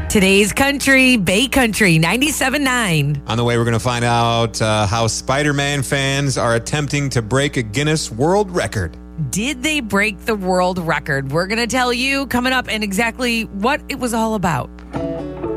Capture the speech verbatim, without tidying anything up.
Today's country, Bay Country, ninety-seven point nine. On the way, we're going to find out uh, how Spider-Man fans are attempting to break a Guinness World Record. Did they break the world record? We're going to tell you coming up and exactly what it was all about.